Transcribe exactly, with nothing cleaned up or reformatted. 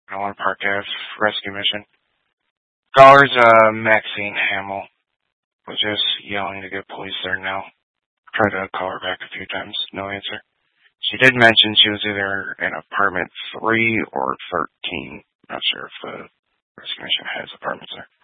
Allen Park Ave rescue mission. Caller's uh, Maxine Hamill was just yelling to get police there now. Tried to call her back a few times, no answer. She did mention she was either in apartment three or thirteen. Not sure if the rescue mission has apartments there.